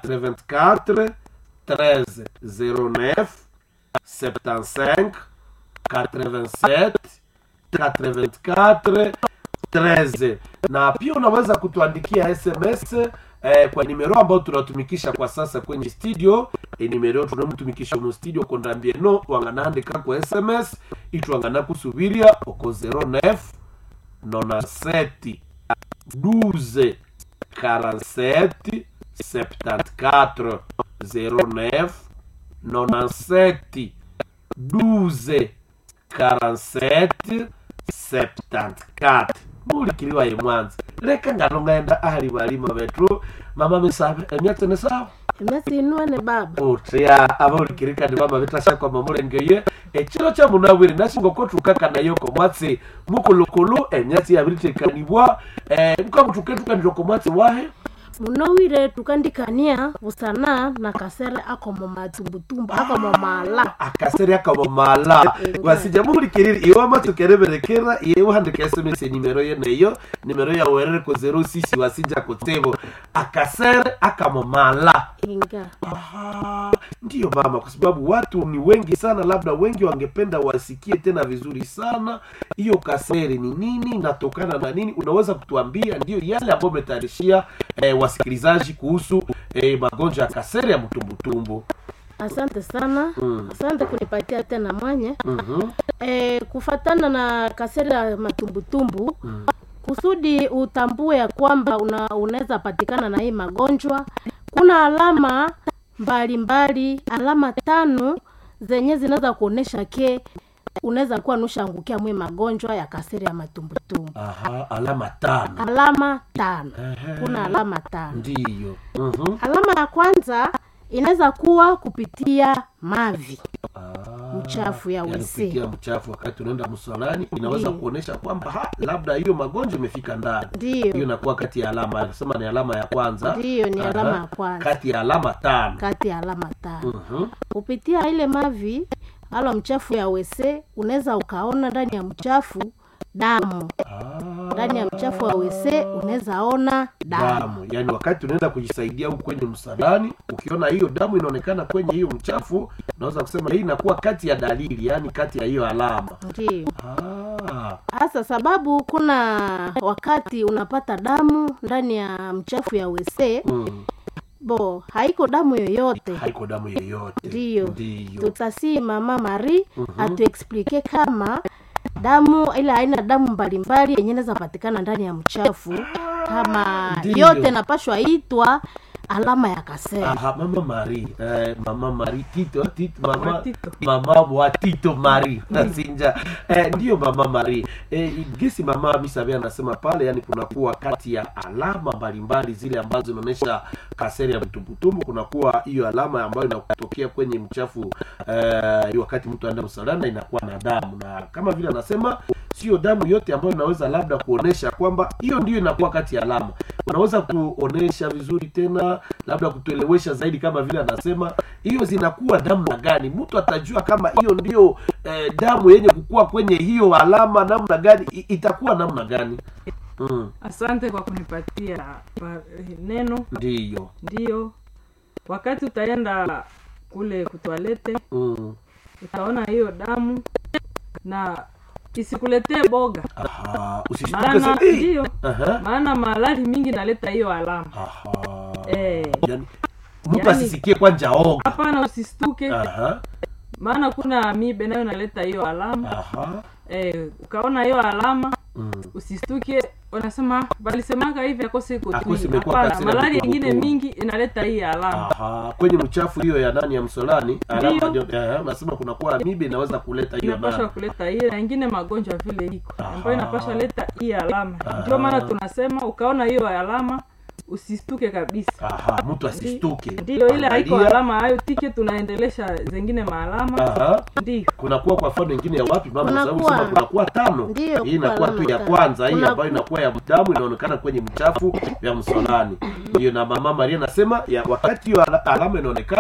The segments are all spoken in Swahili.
84 13 09 75 87 84 13. Na pia unaweza kutuandikia SMS kwa numero ambayo tunatumikisha kwa sasa kwenye studio. Numero tunamtumikisha mu studio kondambie no wanganandika kwa SMS itwangana kusubiria oko 09 97 12 47 74 09 97 12 47 74. Mulikiriwa imwanzi reka nganongaenda ahali balima betru mama misabe emyatse ne sawa emyatse inwa ne baba otya abalikirika ne baba betasha kwa mamulengeye ekiro kya munawiri nashingo kotuka na yoko mwatse mukolokolo emyatse yabiritekanibwa mukamutuketukaniro ko mwatse wahe munawire tukandikania busana na kasere akomo matumbutumbu akomo mala akasere akomo mala wasija mulikirira iwa matukereberekera yewe handika SMS numero ye neyo numero ya werere ko 06 wasija kutebo akasere akomo mala inga. Aha, ndiyo mama, kwa sababu watu ni wengi sana, labda wengi wangependa wasikie tena vizuri sana hiyo kasere ni nini, natokana na nini. Unaweza kutuambia ndio yale ambayo umetayarishia wasikilizaji kuhusu magonjwa ya kasere ya mtumbutumbu? Asante sana. Asante kunipatia tena mwanya. Kufatana na kasere ya matumbutumbu, kusudi utambue ya kwamba unaweza patikana na hii magonjwa, kuna alama mbalimbali, alama 5 zenye zinaweza kuonesha ke unaweza kuwa nushangukia mwe magonjwa ya kasere ya matumbutumbu. Aha, alama 5. Alama 5. Kuna alama 5. Ndiyo. Alama ya kwanza inaweza kuwa kupitia mavi. Mchafu ya WC. Kupitia mchafu wakati unaenda msalani inaweza kuonesha kwamba labda hiyo magonjwa imefika ndani. Hiyo inakuwa kati ya alama, nasema ni alama ya kwanza. Ndiyo, ni alama ya kwanza. Kati ya alama 5. Kati ya alama 5. Kupitia ile mavi, alo mchafu ya WC, unaweza ukaona ndani ya mchafu damu. Ndani ya mchafu wa WC unaweza ona damu. Yaani wakati unaenda kujisaidia huko kwenye msalani, ukiona hiyo damu inaonekana kwenye hiyo mchafu, unaweza kusema hii inakuwa kati ya dalili, yani kati ya hiyo alama. Ndiyo. Hasa sababu kuna wakati unapata damu ndani ya mchafu ya WC, haiko damu yoyote. Haiko damu yoyote. Ndiyo. Tutasi mama Marie atuexplique kama damu ile aina damu mbalimbali yenye inaweza patikana ndani ya mchafu, kama yote napashwa itwa alama ya kasere. Mama Marie, mama Marie Tito mama wa Tito Marie nasinja. Ndio mama Marie. Gisi mama Misabe anasema pale, yani kuna kuwa kati ya alama mbalimbali zile ambazo zinaonyesha kasere ya mtumbutumbu, kuna kuwa hiyo alama ambayo inatokea kwenye mchafu wakati mtu anaenda msalani inakuwa na damu, na kama vile anasema sio damu yote ambayo inaweza labda kuonesha kwamba hiyo ndio inakuwa kati ya alama. Unaweza kuonesha vizuri tena, labda kutuelewesha zaidi kama vile anasema hiyo zinakuwa damu na gani, mtu atajua kama hiyo ndio damu yenye kukua kwenye hiyo alama, namna gani itakuwa namna gani? Asante kwa kunipatia neno. Ndiyo. Wakati utaenda kule kutoalete, utaona hiyo damu na isikuletee boga. Usishtuke sana. Ndiyo. Maana malali mingi naleta hiyo alama. Yani mtu asisikie kwa njaoga. Hapana, usistuke. Maana kuna amibe nayo naleta hiyo alama. Ukaona hiyo alama, usistuke. Wanasema balisemaka hivi akose iko tu. Hapana, malali nyingine mingi inaleta hii alama. Kwenye mchafu hiyo ya ndani ya msolani, alama ndio nasema kuna kwa amibe inaweza kuleta hiyo alama. Inapaswa kuleta hiyo, na nyingine magonjwa vile iko ambayo inapaswa leta hii alama. Ndio maana tunasema ukaona hiyo alama usistuke kabisa. Mtu asistuke. Ndio ile haiko alama hayo tike, tunaendelesha zingine maalama. Ndio. Kuna kuwa kwa mfano nyingine ya wapi mama, sababu sema kuna kuwa 5. Hii inakuwa tu ya kwanza, hii ambayo inakuwa ya damu inaonekana kwenye mchafu ya msolani. Ndio na mama Maria nasema ya wakati hiyo alama inaonekana,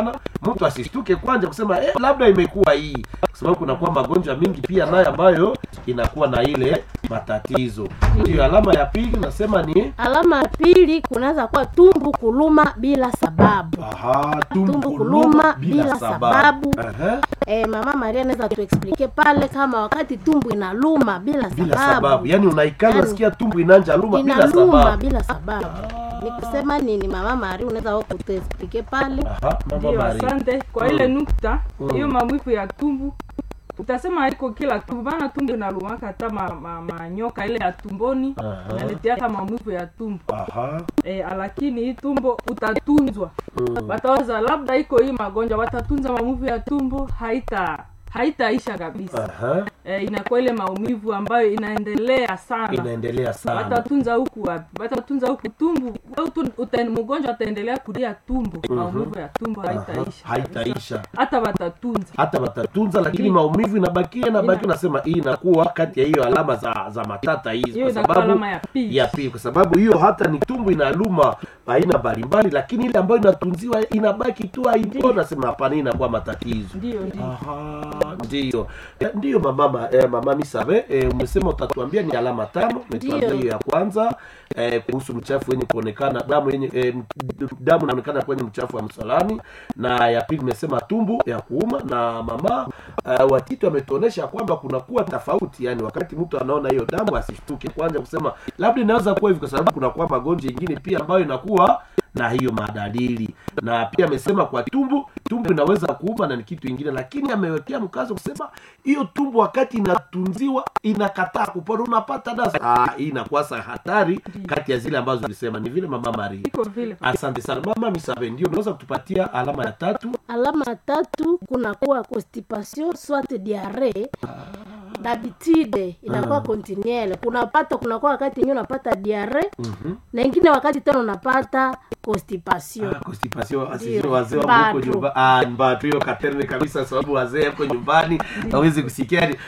mtu asistuke kwanza kusema labda imekuwa hii, kwa sababu kuna kuwa magonjwa mingi pia nayo ambayo inakuwa na ile matatizo. Ndio alama ya pili nasema ni alama ya pili, kunaweza kuwa tumbu kuluma bila sababu. Tumbu kuluma bila sababu. Mama Maria anaweza tuexplique pale kama wakati tumbu inaluma bila sababu. Yaani unaikana sikia tumbu inanja luma bila sababu. Ni kusema nini Mama Maria, unaweza kutuexplique pale? Ndio, asante kwa ile nukta hiyo. Maumivu ya tumbu utasema haiko kila tumbu, maana tumbu inalumaka hata manyoka ile ya tumboni inaletea kama maumivu ya tumbu. Lakini hii tumbo utatunzwa. Watawaza labda iko hii magonjwa, watatunza maumivu ya tumbo, haitaisha kabisa. Inakuwa ile maumivu ambayo inaendelea sana. Watatunza huku wapi? Watatunza huku tumbu. Mgonjwa ataendelea kulia tumbo. Maumivu ya tumbo haitaisha. Hata watatunza lakini maumivu inabakia nasema hii inakuwa kati ya hiyo alama za matata hizi, kwa sababu ya pili, kwa sababu hiyo hata ni tumbo inaluma aina mbalimbali, lakini ile ambayo inatunziwa inabaki tu haipo, nasema hapana, inakuwa matatizo. Ndio mama Misabe, umesema utatuambia ni alama 5. Umetuambia hiyo ya kwanza kuhusu mchafu wenye kuonekana damu inaonekana kwenye mchafu wa msalani, na ya pili umesema tumbu ya kuuma, na mama Watito ametuonesha kwamba kuna kuwa tofauti, yani wakati mtu anaona hiyo damu asishtuke kwanza kusema labda inaweza kuwa hivi, kwa sababu kuna kuwa magonjwa mengine pia ambayo inakuwa na hiyo madalili. Na pia amesema kwa tumbu inaweza kuuma na ni kitu kingine, lakini amewekea mkazo kusema hiyo tumbu wakati inatunziwa inakataa kupona, unapata dawa hii inakuwa hatari kati ya zile ambazo ulisema. Ni vile Mama Maria. Asante sana Mama Misabe. Ndio unaweza kutupatia alama ya 3? Alama ya 3 kuna kuwa constipation soit diarrhée. D'habitude inakuwa continuelle. Kuna kwa wakati nyingine unapata diarrhée, na nyingine wakati tena unapata constipation. Asije wazee wa huko nyumbani. Mbatu hiyo katerne kabisa, sababu wazee huko nyumbani hawezi kusikia ni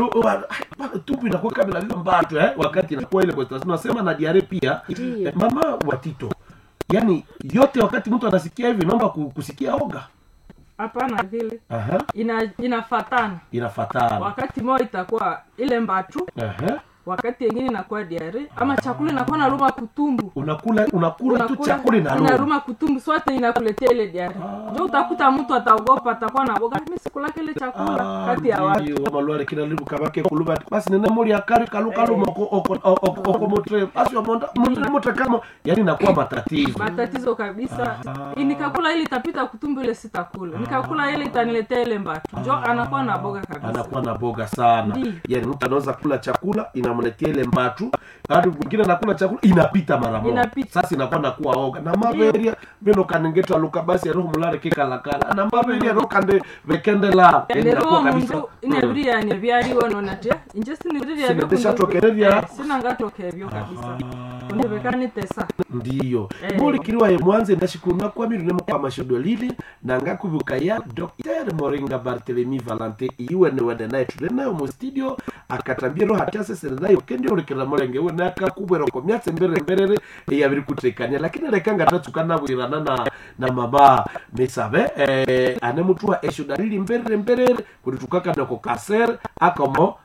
tumbo inakuwa kama vile mbatu wakati inakuwa ile constipation. Nasema na diarrhée pia. Mama Watito, yani yote wakati mtu anasikia hivi naomba kusikia oga? Hapana vile. Inafatana. Wakati moja itakuwa ile mbatu. Wakati nyingine inakuwa diarrhea, ama chakula inakuwa na luma kutumbu. Unakula tu chakula na luma kutumbu, sote inakuletea ile diarrhea. Ndio utakuta mtu ataogopa, atakuwa na boga, mimi sikula kile chakula kati ya watu. Ndio malwale kila libu kabake kuluba. Basi nene muri akari kaluka oko motre. Basi motre kama yani inakuwa matatizo kabisa. Nikakula ile itapita kutumbu ile sitakula. Nikakula ile itaniletea ile mbatu. Ndio anakuwa na boga kabisa. Anakuwa na boga sana. Yani mtu anaweza kula chakula inamletea ile mbatu, hadi mwingine anakula chakula inapita mara moja. Sasa inakuwa nakuwa oga na maberia beno kanengeta luka basi roho mulare kikala na maberia roho kande vekendela inakuwa kabisa inabria ni vyari wanaonatia injesti ni bria ndio tokereria sina ngatokevyo kabisa ndivekani tesa. Ndio muri kiriwa ye mwanze ndashikuna kwa miru nemo kwa mashodo lili na ngakubuka ya Dr. Moringa Barthelemy Valente iwe ne wende naye tudena mu studio akatambia roho hatase senayo kende urekera morenge we naka kubwera ko myatse mbere yabiri kutekanya, lakini rekanga tatukana bwirana na Mama Misabe ane mtu wa eshodalili mbere kulitukaka ndako kaser akomo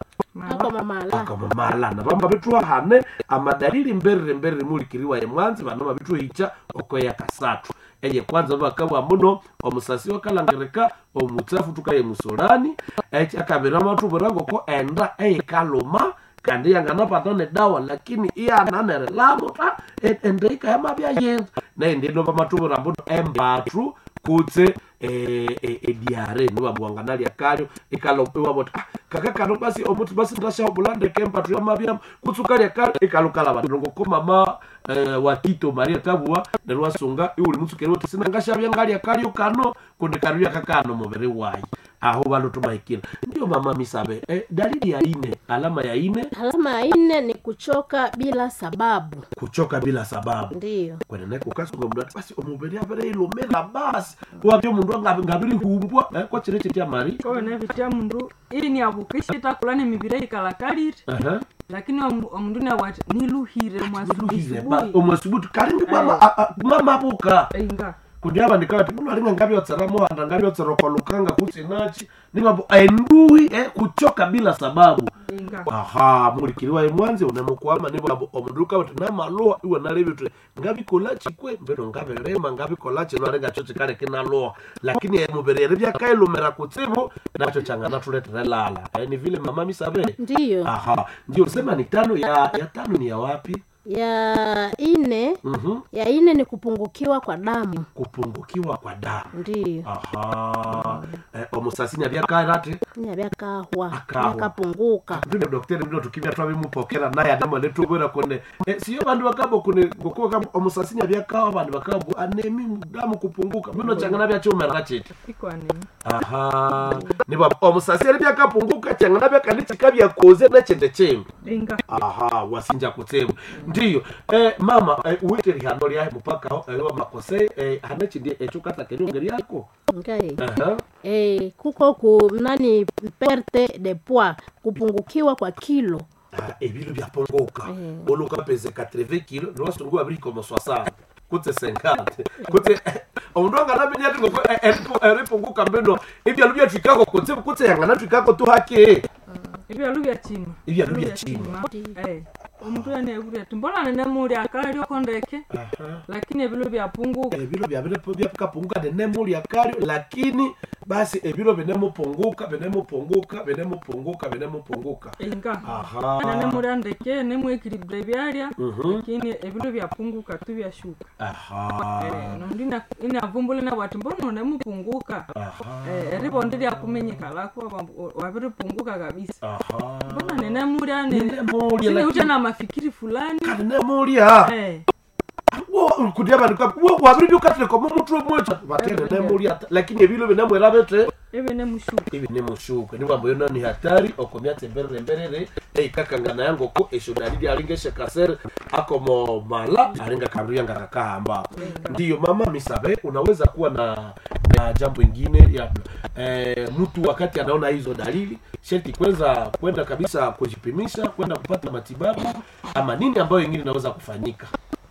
mala na bamba bitu hane amadalili mbere muri kiriwa ye mwanze banoma bitu hicha okoya kasatu enye kwanza bakabwa muno omusasi wakalangereka omutsafu tukaye musolani akabira matu burango ko enda kaloma kandi yangana patone dawa, lakini iya nanere lamo endeka yamabya yenza na endeno pamatu burambo embatu kutse diare niwa bwanganali akalyo ikalopewa bot kaka kano basi omuti basi ndasha obulande kempa tu yamabya kutsukali akalyo ikalukala bandongo ko Mama Watito Maria tabua nerwa sunga iuli mutsukeri wote sina ngasha byangali akalyo kano kundikaruya kakano mubere wayi aho balotumaikira. Ndio Mama Misabe, dalili ya 4, alama ya 4. Alama ya 4 ni kuchoka bila sababu. Ndio kwene neko kasunga mudati basi omubere abere ilomela basi wabyo mundu ngabiri humbwa kwa chirete kya mari ko ne bitia mundu ili ni abukishi takulane mibire ikalakaliri lakini omundu na wati niluhire mwasubutu karingi mama buka kunyaba ndikawa tikuno alinga ngabi otsaramo anda ngabi otsorokolukanga kuti nachi nimabo endui kuchoka bila sababu. Aha, mulikiriwa imwanze unamukwama nibo omunduka wote na maloa iwe nalebitwe ngabi kolachi kwe mbero ngabe rema ngabi kolachi no arenga choche kale kina loa lakini muberere bya kailo mera kutsibu nacho changana tuletere lala. Ni vile mama misabe. Ndiyo. Aha, ndio sema ni tano ya tano ni ya wapi? Ya ine. Ya ine ni kupungukiwa kwa damu. Kupungukiwa kwa damu. Ndiyo. Aha. Omusasini abyakarate abyakahwa akapunguka. Ndio daktari ndio tukimya twabe mupokera naye adamu letu bora kone siyo bandu bakabo kune gokuwa kama omusasini abyakawa bandu bakabo anemi damu kupunguka bino changana bya choma rachete iko anemi. Aha. Niba omusasini abyakapunguka changana bya kaniti kabya koze na chende chembe. Aha, wasinja kutsemu. Ndiyo mama uite rihando lya mupaka wa makose hanachi ndiye echukata kenyongeri yako ngai. Kuko ku nani perte de poids, kupungukiwa kwa kilo. Ebilo bya pongoka oluka pese 80 kilo no stungu abri como 60 kutse 50 kutse ondonga na binya ngo eripunguka mbendo ibya lubya twikako kutse yangana twikako tu hake ibya lubya chima omuntu ane ebya tumbona nene muri akali okondeke lakini ebilo byapunguka byapunguka nene muri akali lakini basi ebilo benemupunguka inga nene muri andeke nemu equilibre byalya lakini ebilo byapunguka tu byashuka. Nondina ina vumbule na watu mbona nemupunguka eribondi lya kumenyeka lako wabiripunguka kabisa. Mbona nene muri ane ucha mafikiri fulani nene muri kudiaba ndikwa wabiri ukatile kwa mtu mmoja batene nene muri lakini ebilo benemwera bete ebe mushuka ni bambo yona ni hatari okomya temberere kakangana yango ko eshodalidi alingeshe kasere akomo mala alinga kabria ngarakahamba. Ndiyo mama misabe unaweza kuwa na jambo lingine ya mtu wakati anaona hizo dalili sharti kwanza kwenda kabisa kujipimisha kwenda kupata matibabu ama nini ambayo nyingine inaweza kufanyika.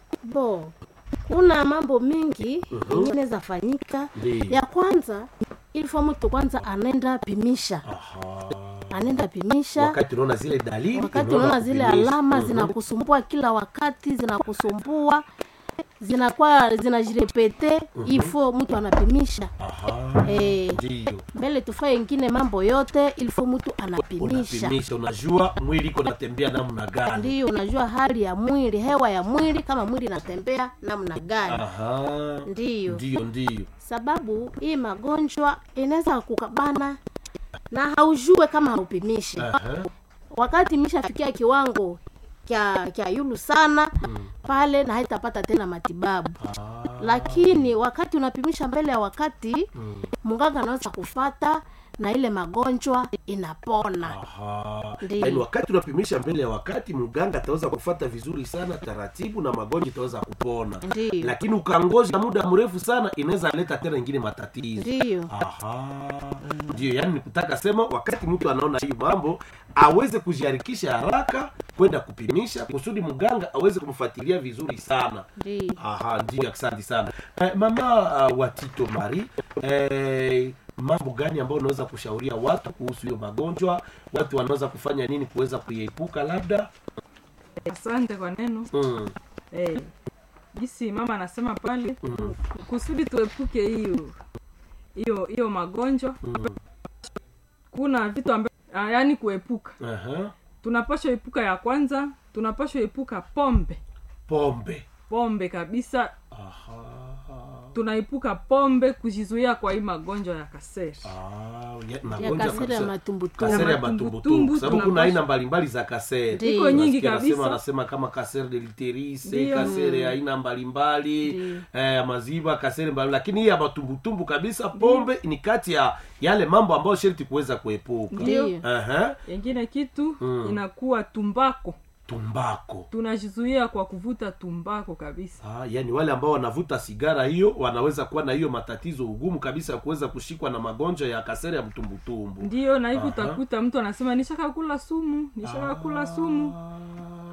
Kuna mambo mingi nyingine zafanyika. Ya kwanza ilifo mtu kwanza anaenda pimisha. Anaenda pimisha wakati unaona zile dalili, wakati unaona zile alama zinakusumbua kila wakati, zinakusumbua zinakuwa zinajirepete ilifo mtu anapimisha. Ndio mbele tufaye ingine mambo yote ilifo mtu anapimisha. Unajua mwili iko natembea namna gani. Ndio unajua hali ya mwili, hewa ya mwili kama mwili inatembea namna gani. Ndio sababu hii magonjwa inaweza kukabana na haujue kama haupimishe. Wakati mishafikia kiwango kia yulu sana pale na haitapata tena matibabu. Lakini wakati unapimisha mbele ya wakati munganga anaweza kufuata na ile magonjwa inapona. Yaani wakati unapimisha mbele ya wakati mganga ataweza kufuata vizuri sana taratibu na magonjwa itaweza kupona. Lakini ukangoja muda mrefu sana inaweza leta tena nyingine matatizo. Ndio yani nikutaka sema wakati mtu anaona hiyo mambo aweze kujiharikisha haraka kwenda kupimisha kusudi mganga aweze kumfuatilia vizuri sana. Ndio asante sana. Mama Watito Marie mambo gani ambayo unaweza kushauria watu kuhusu hiyo magonjwa? Watu wanaweza kufanya nini kuweza kuiepuka labda? Asante kwa neno. Gisi mama anasema pale kusudi tuepuke hiyo magonjwa. Kuna vitu ambavyo yani kuepuka. Tunapaswa epuka ya kwanza, tunapaswa epuka pombe kabisa. Tunaepuka pombe kujizuia kwa hii magonjwa ya kasere. Kasere ya matumbutumbu. Sababu kuna aina mbalimbali za kasere. Iko nyingi kabisa. Anasema kama kasere de l'utérus, kasere ya aina mbalimbali, maziba kasere mbalimbali. Lakini hii ya matumbutumbu kabisa pombe ni kati ya yale mambo ambayo sharti kuweza kuepuka. Nyingine kitu inakuwa tumbako. Tunajizuia kwa kuvuta tumbako kabisa. Yani wale ambao wanavuta sigara hiyo wanaweza kuwa na hiyo matatizo ugumu kabisa ya kuweza kushikwa na magonjwa ya kasere ya mtumbutumbu. Ndio na hivi utakuta mtu anasema nishaka kula sumu.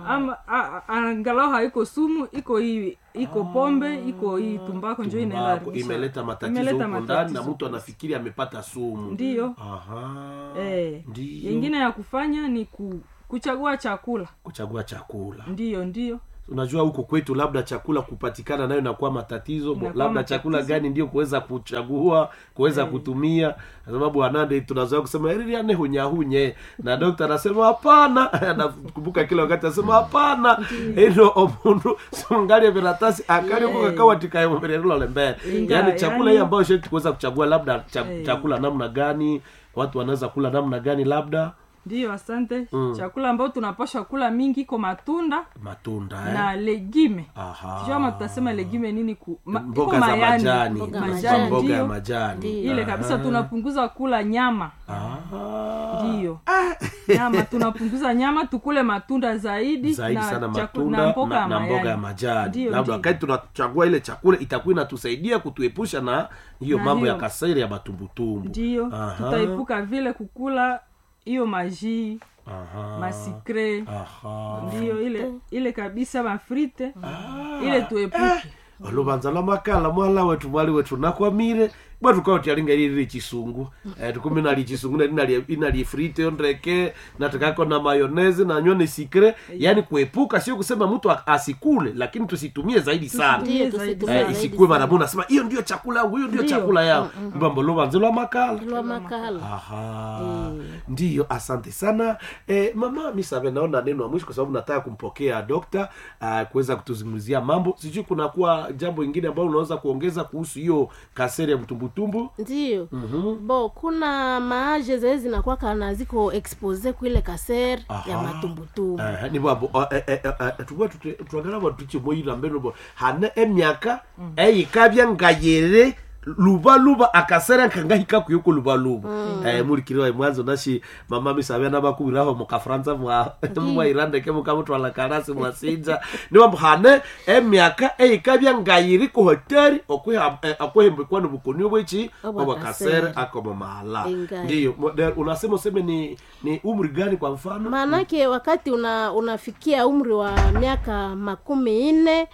ama angalau haiko sumu, iko hii, iko pombe, iko hii tumbako, njoo inaenda imeleta matatizo huko ndani na mtu anafikiri amepata sumu. Ndio. Ndio. Nyingine ya kufanya ni kuchagua chakula. Ndio. Unajua huko kwetu labda chakula kupatikana nayo inakuwa matatizo, labda chakula gani ndio kuweza kuchagua, kuweza kutumia, sababu anande tunazoea kusema ili ane hunyahunye, na daktari anasema hapana. Anakumbuka kila wakati anasema hapana, ndio omundu songali veratasi akali kwa kawa tikayo mberelo lembe. Yaani chakula hii ambayo shetu kuweza kuchagua labda chakula namna gani, watu wanaweza kula namna gani labda. Ndio, asante. Chakula ambao tunapaswa kula mingi iko matunda na legime. Sio tutasema legime nini mboga za majani. Mboga ya majani. Ile kabisa tunapunguza kula nyama. Ndio. Nyama tunapunguza nyama, tukule matunda zaidi sana matunda na mboga ya majani. Labda wakati tunachagua ile chakula itakuwa inatusaidia kutuepusha na hiyo mambo ya kasiri ya matumbutumbu. Ndio. Tutaepuka vile kukula hiyo maji, masikre. Ndio ile kabisa mafrite. Ile tuepuke. Olubanza makala mwala wetu mwali wetu nakwamire bado kwa tialinga ile chisungu. Tukumina ali chisungu na inali frite ondreke na tukako na mayonnaise na nyone sikre, yani kuepuka sio kusema mtu asikule, lakini tusitumie zaidi sana. Isikue mara mbona nasema hiyo ndio chakula yangu, hiyo ndio chakula yangu. Mbambo Olubanza makala. Ndio, asante sana. Mama Misabe, naona neno la mwisho kwa sababu nataka kumpokea dokta kuweza kutuzungumzia mambo. Sijui kuna kuwa jambo lingine ambalo unaweza kuongeza kuhusu hiyo kaseri ya mtumbutumbu. Ndio. Kuna maaje zezi zinakuwa kana ziko expose kwa ile kaseri ya matumbutumbu. Ni babo tuangalia watu chimoyira mbeno hana emyaka eyikabya ngayere luba akasera kangahika kuyuko luba. Muri kiriwa mwanzo nashi Mama Misabe nabakubiraho mu Kafranza mwa Irande ke mukamutu alakarasi mwasinja ni mambo hane emyaka eyikabya ngayiri ko hoteli okwehembe kwa nubukoni bwiki obakasera akoma mahala. Ndio unasema useme ni umri gani kwa mfano? Manake wakati unafikia umri wa miaka 40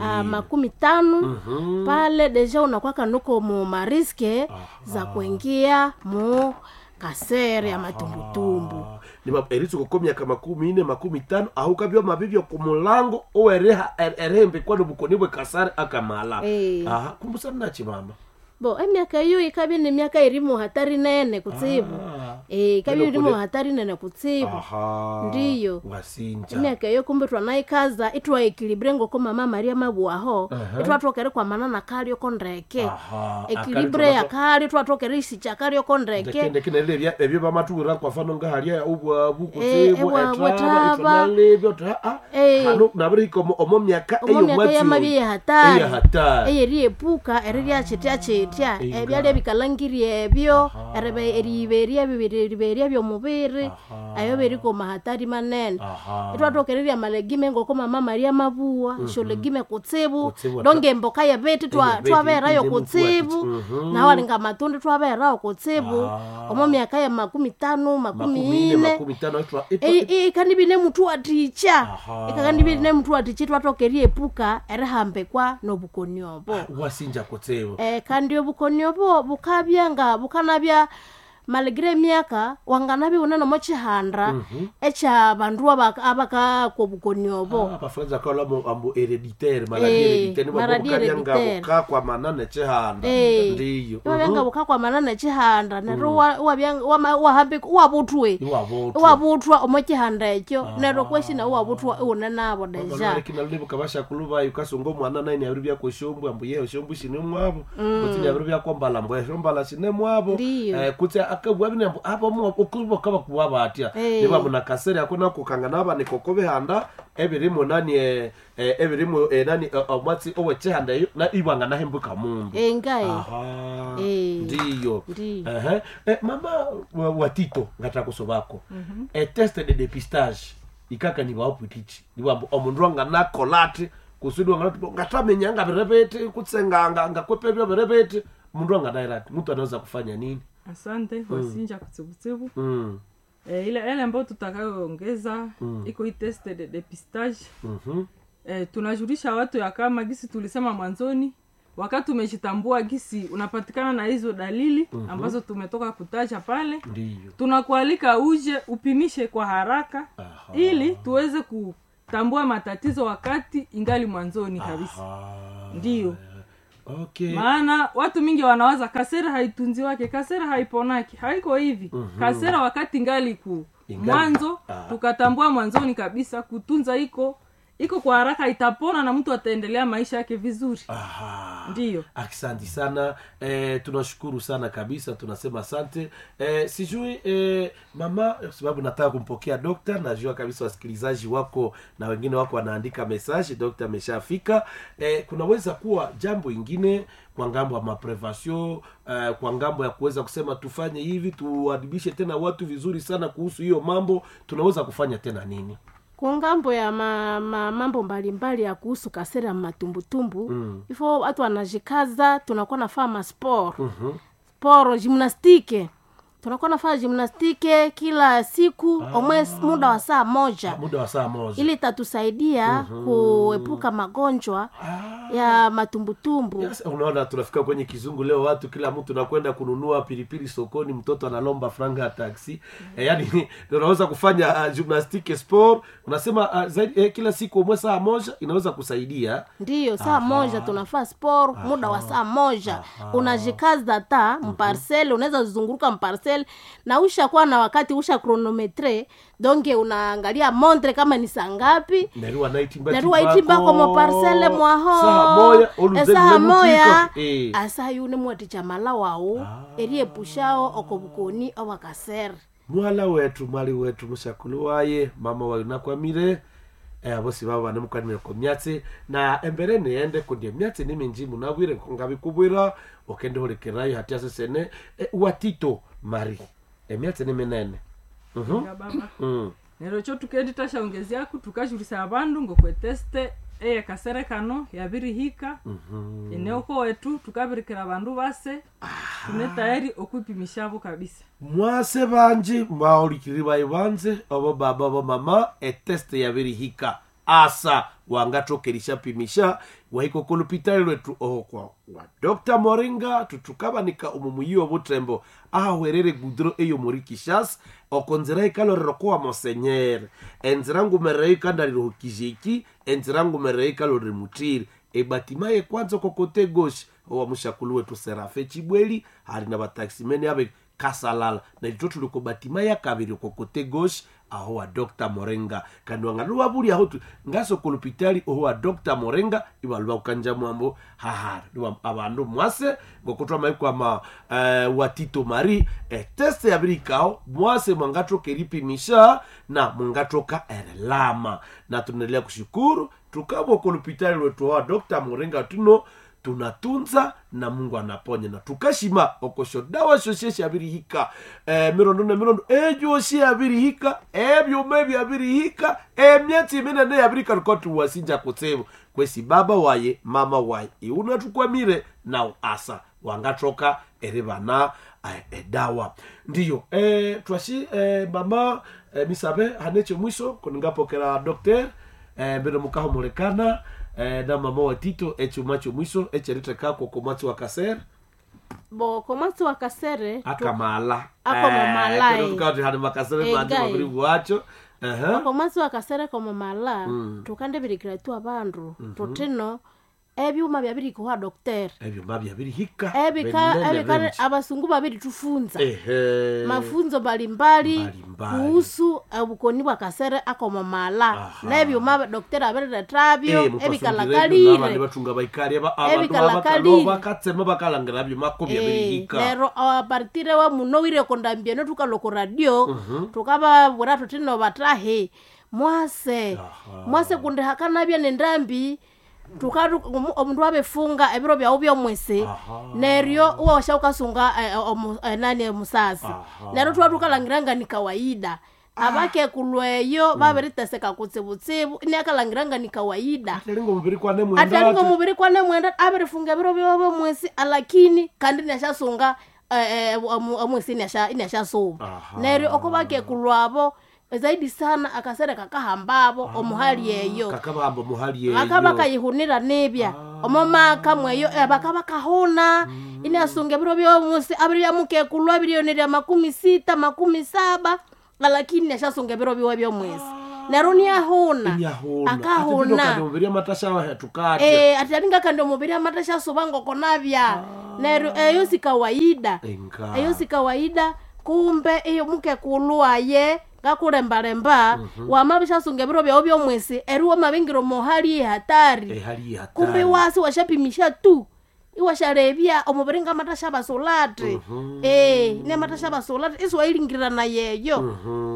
50 pale deja unakuwa kanuko mu mariske za kuingia mu kasere ya matumbutumbu. Ni maperizo kukomya kama 10 50 au kabyo mabibyo kumulango owereha erembe kwa nubukoni bwe kasare akamala. Kumbusa nachi mama. Miaka hiyo ikabi ni miaka irimu hatari nene kutsibu. Ikabi irimu hatari nene kutsibu. Ndiyo. Wasinja. Miaka hiyo kumbe twanaikaza itwa ekilibrengo kwa Mama Maria Mabuaho. Itwa twokere kwa manana kali okondreke. Ekilibre ya kali twatokere isicha kali okondreke. Ndeke nele ebyo bamatura kwa fano ngahalia ubwa bukutsibu etraba itwalebyo hano nabiri komo omo miaka eyo mwati. Ya mabiye hatari. Eyeri epuka eriri achitya ebyali bikalangiri ebyo erebe eriberia biberia byo mubiri ayo beriko mahatari manene. Twatokereria malegime ngoko Mama Maria Mabua sholegime kutsibu donge mboka ya beti twabera yo kutsibu na walinga matunda twabera yo kutsibu omo miaka ya 50 40 kanibine mtu aticha kanibine mtu aticha twatokerie epuka erahambe kwa nobukonyobo wasinja kutsibu ndio bukonyobo bukabyanga bukanabya maligre miaka wanganabi unano mochihanda echa bandu abaka ko bukonyobo abafanza kala ambo hereditaire maladi hereditaire buka kwa manane chihanda ndiyo yanga buka kwa manane chihanda nero wahambe wabutwa omochihanda echo nero kweshina wabutwa unanabo deja lakini alibu kabasha kuluba yukasongo mwana nine yabiribya ko shombu ambo yeho shombu shine mwabo kuti yabiribya ko mbalambo eshombala shine mwabo kuti akabwabine abo mu okuba kaba kuwaba atya niba muna kasere akona kukangana aba nikokobe handa ebirimo nani ebirimo nani omwatsi oweche handa na ibanga na hembuka mungu ngai ndiyo mama watito ngata kusobako test de dépistage ikaka ni bawo putichi niba omundu anga na kolate kusudi ngatamenya ngaberebete kutsenganga ngakwepebyo berebete mundu anga direct mtu anaweza kufanya nini? Asante wasinja kutsibutsibu. ile ambayo tutakayoongeza iko hii test de dépistage. Tunajulisha watu ya kama gisi tulisema mwanzoni, wakati umejitambua gisi unapatikana na hizo dalili ambazo tumetoka kutaja pale, tunakualika uje upimishe kwa haraka ili tuweze kutambua matatizo wakati ingali mwanzoni kabisa. Ndiyo. Okay. Maana watu mingi wanawaza kasera haitunzi wake, kasera haiponaki. Haiko hivi. Kasera wakati ingali mwanzo, tukatambua mwanzoni kabisa kutunza iko kwa haraka itapona na mtu ataendelea maisha yake vizuri. Ndiyo. Asante sana. Tunashukuru sana kabisa. Tunasema asante. Sijui mama, sababu nataka kumpokea dokta, najua kabisa wasikilizaji wako na wengine wako wanaandika message, dokta ameshafika. Kunaweza kuwa jambo ingine kwa ngambo ya maprevention, kwa ngambo ya kuweza kusema tufanye hivi, tuadibishe tena watu vizuri sana kuhusu hiyo mambo, tunaweza kufanya tena nini? Kwa ngambo ya mambo mbalimbali ya kuhusu kasera matumbutumbu, ifo watu wanajikaza, tunakuwa nafanya sport. Sport, gymnastique. Tunakuwa nafanya gymnastique kila siku, muda wa saa moja. Ili tatusaidia kuepuka magonjwa ya matumbutumbu. Yes, unaona tunafika kwenye kizungu leo, watu kila mtu nakwenda kununua pilipili sokoni, mtoto analomba franga ya taxi. Yani unaweza kufanya gymnastique sport, unasema kila siku saa moja inaweza kusaidia. Ndiyo, saa moja tunafanya sport, muda wa saa moja. Unajikaza hata mparcel, unaweza zunguruka mparcel na ushakuwa na wakati usha chronometre, donge unaangalia montre kama ni saa ngapi. Nerua itimba kwa parcelle mwaho. Saa moya. Asa yune mwati chamala wao. Erie pushao okobukoni owa kaser. Mwali wetu mshakuluwaye mama wa unakwamire. Abosi baba nemukwanire ko myatse na embere neende kudye myatse niminjimu nabwire ngabikubwira okende horekerayo hati asesene watito mari myatse nimenene nero cyo tukendi tashaongezea ku tukajurisa abantu ngo kweteste kasere kano yabirihika eneo ko wetu tukabirikira abantu base tunetayari okwipimisha kabisa mwase banji mbaolikiri bayibanze abo baba abo mama teste yabirihika asa wangatokerisha pimisha wahiko kolupitali lwetu kwa wa Dr. Moringa tutukabanika umumuyiwa butembo werere gudro eyo morikishas okonzera ikalorero kwa monsenyere enzirangu mereika ndariro kijiki enzirangu mereika lori mutiri ebatimaye kwanza kokote goshi wa mushakulu wetu Serafe Chibweli hari na bataximeni abe kasalala na itoto liko batimaya kabiri kokote goshi aho wa Dr. Moringa kandi wangaluwa buri aho ngaso kolupitali aho wa Dr. Moringa ibaluwa ukanja mwambo hahara abantu mwase ngokotwa maiko ama watito mari teste ya birikao mwase mwangato keripimisha na mwangato erelama na tunaendelea kushukuru tukabo kolupitali wetu wa Dr. Moringa tunatunza na Mungu anaponya na tukashima okosho dawa shoshesha abirihika mirondo ejoshi abirihika ebyo mebi abirihika emyati menene abirika rukotu wasinja kutsebo kwesi baba waye mama waye unatukwamire na asa wangatoka erebana dawa ndiyo twashi mama misabe haneche mwisho kuningapokera doctor bero mukaho mulekana na mama wa Tito echumacho mwiso echerite kako komatsu wa kaser bo komatsu wa kasere akamala tukati hadi makasere manje mabiri wacho komatsu wa kasere koma mala tukande birikira tu abandu toteno ebyuma byabiri kwa doctor ebyuma byabiri hika ebika abasungu babiri tufunza mafunzo mbalimbali kuhusu abukoni bwa kasere akoma mala na ebyuma doctor abere trabyo ebikalakalire nabandi batunga baikari abantu bakatsema bakalangira byuma ko byabiri hika lero apartire wa munowire kondambye no tukaloko radio tukaba burato tino batrahe mwase kunde hakana bya nendambi tukadu omundu abefunga ebiro bya ubyo mwese neryo uwa washaukasunga nani musasi neryo twadukalangiranga ni kawaida abake kulweyo baberiteseka kutsibutsibu inakalangiranga ni kawaida atalingo mubiri kwa ne mwenda aberifunga ebiro byo mwese alakini kandi nashasunga omwesi inyasha soba neryo okobake kulwabo zaidi sana akasere kakahambabo omuhali eyo kakabamba muhali eyo akabakayihunira nebya omomaka mweyo bakabakahona inasunge biro byomusi abiriya mukekulwa birionera 60 17 lakini nashasunge biro byomwesi naroni ahona akahona mubiria matasha watukate ataringa kando mubiria matasha sobango konavya nero eyo si kawaida kumbe iyo mukekulwa ye ngakulembalemba wamabisha sunge biro byomwesi eruwa mabingiro mohali hatari kumbe wasi washapimisha tu iwasharebya omubiringa matasha basolate ne matasha basolate iswailingirana yeyo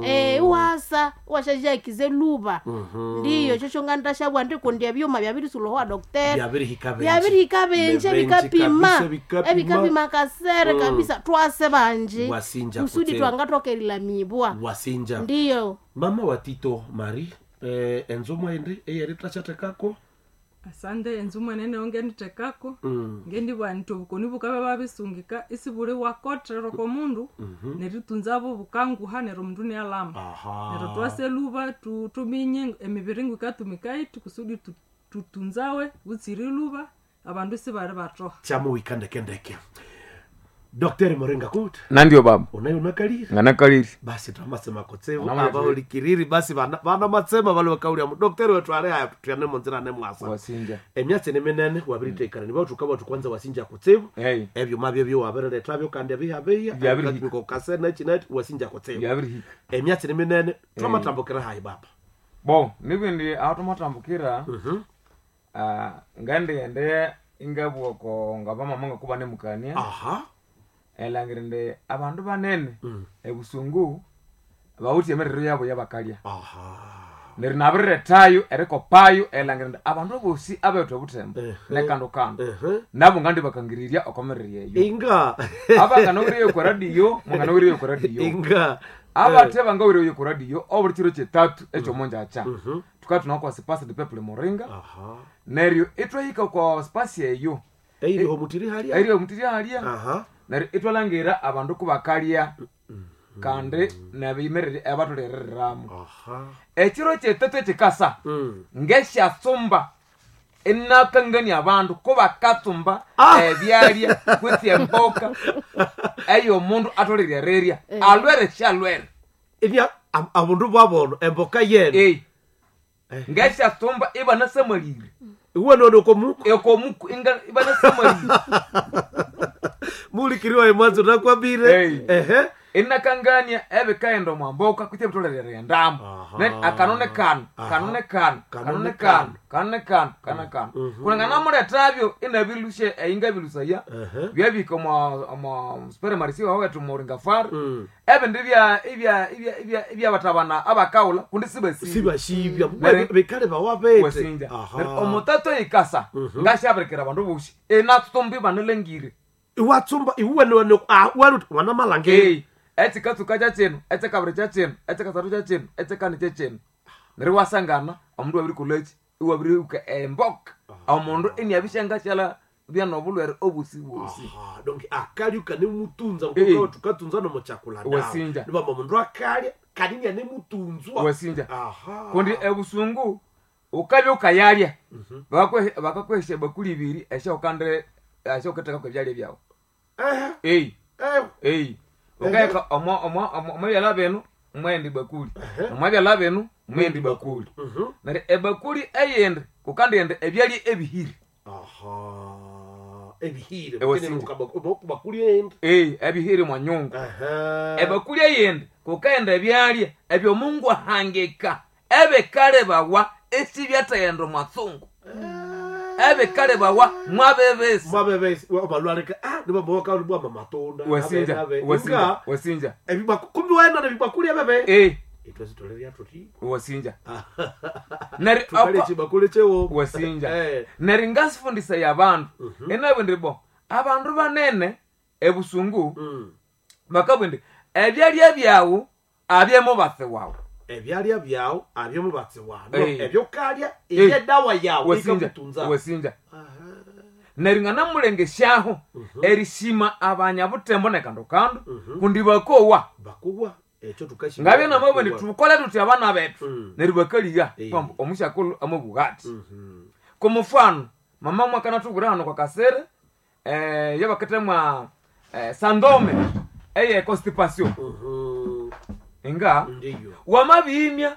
washajakize luba ndiyo chocho ngandasha bwandi kondia byuma byabirisulowa doctor byabirikabenje bikapima kasere kabisa twase banje usudi twangatokelila mibwa wasinja ndiyo mama watito Mari enzo mwende eyeritrachatekako asande enzuma nene ongenditekako ngendi bantu bukoni bukabe babisungika isibure wakotrero ko mundu neritunzabo bukangu hanero mundu ne alama nero twaseluba tuminye emibiringu katumikaiti kusudi tutunzawe butsiriluba abandu sibare batroha chamu wikandekendeke Dr. Morenga Kut. Nandio baba. Unayo nakaliri? Nganakaliri. Basi tunamasema kotsebo aba ulikiriri basi bana matsema balo bakauli ya Dr. wetu ale haya tuyane monzira ne mwasa. Wasinja. Emyatse ne menene wabirite ikana niba tukaba tukwanza wasinja kotsebo. Hey. Ebyo mabyo byo wabere trabyo kandi abihabeya. Ko kasena chinet wasinja kotsebo. Yabiri. Emyatse ne menene tumatambukira hayi baba. Bo, nibindi automatambukira. Ngande ende ingabwo ko ngabama manga kuba ne mukania. Elangirinde abandu banene ebusungu bawuti emerero yabo yabakalya neri nabirre tayo eriko payo elangirinde abandu bosi abeto butembo nekando nabo ngandi bakangiriria okomerere yeyo inga abanga nogiriyo ko radio mungana nogiriyo ko radio inga abate banga wiriyo ko radio oburtiro chetatu echo monja acha tukatu nako space de peuple Moringa nerio etwayika ko space yeyo eiriho mutiri halia nari itwalangira abandu kubakalya kandi nabimerere abatoleramu ekiro chetete chikasa ngesha tsumba enakangani abandu kubakatsumba ebyalya kwiti emboka eyo mundu atolerereria alwere shalwere ebya abundu babono emboka yene ngesha tsumba ibana samalire uwe nono komuku inga ibana samalire muli kiriwa imanzo nakwambire inakangania ebe kaendo mwamboka kwite mtolerere ndambo akanone kan kulingana mure tabyo inabilushe einga bilusaya byabiko ma spere marisi wawe tumoringa far ebe ndibya batabana abakaula kundi sibashibya bekale bawabete wasinja omotato ikasa ngashabrekera abandu bushi enatsumbi banelengire iwatsumba iwe no wana malange etika tukaja chenu etika brecha chenu etika saruja chenu etika ni chenu neriwasangana omundu wabiri college iwabiri uka embok omundu eni abishenga chala bya nobulwere obusi donc akali ukane mutunza ukuka tukatunza no mochakula ndawo wasinja niba omundu akali kadinya ne mutunzwa wasinja kundi ebusungu ukabe ukayalya bakakweshe bakuli ibiri esha ukandre asho kataka kwa byali byawo ukayeka omo yala benu mwendi bakuli omo yala benu mwendi bakuli nare ebakuli eyende kukandi ende ebyali ebihiri ebihiri bakuli eyende ebihiri mwanyungu ebakuli eyende kukaenda ebyali ebyo Mungu ahangeka ebe kale bawa esibyatayendo matsungu ebe kale bawa mwabebesi obalwareka niba boka ulibwa mamatunda wasinja kumbi wena na bibakuli bebe itwazitoleria tuti wasinja nari bakuli chewo wasinja nari ngasifundisa yabantu enawe ndibo abandu banene ebusungu bakabwende ebyalya byawo abyemo batse wawo ebyalya byawo abyemo batse wawo ebyo kalya eyedawa yawo wasinja neringana mulengeshaho erisima abanyabutembo nekandokando kundi bakowa echo tukashi ngabye namabwe nitukole tuti abana betu neribakaliya kwamba omushakulu amabugati kumufano mama mwakana tugura hano kwa kasere yabakatemwa sandome constipation inga wamabimya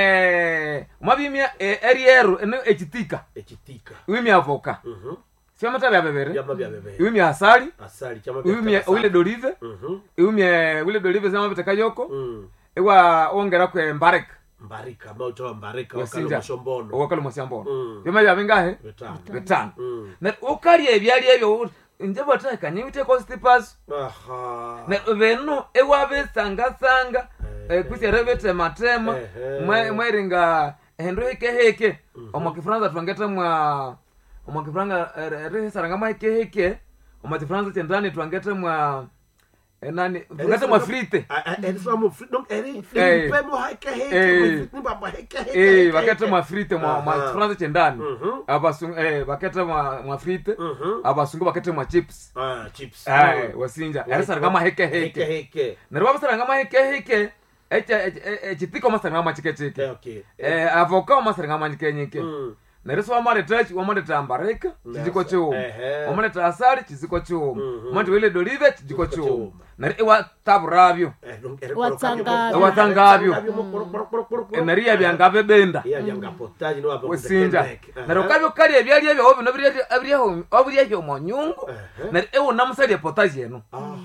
eriero echitika wimya avoka siamata bya bebere wimya asali wimya dolive wimya dolive zama bitakayoko ewa ongera kwe mbarika mauto mbarika wakalo moshombono yoma ya bingahe betano na ukali ebyali ebyo njeba taka nyite constipation na beno ewa besanga kuserevete matema mweringa hendo heke omukifranza twangeta mwa omukifranga saranga maheke omukifranza tendani twangeta mwa nani twangeta mwa frite baketa mwa frite mwa franza tendani abasungu baketa mwa frite abasungu baketa mwa chips wasinja saranga maheke nerwa saranga maheke chitiko masanga machikecheke avoka masanga manyikenyeke nereso amare touch wamare tambareka chiziko cho wamare tasari chiziko cho manje wile dolive chiziko cho nare wa tabrabyo watangabyo nariya byangabe benda wasinja nare kabyo kali ebyali ebyo obi nobiriye monyungu nare ewo namusali potaje eno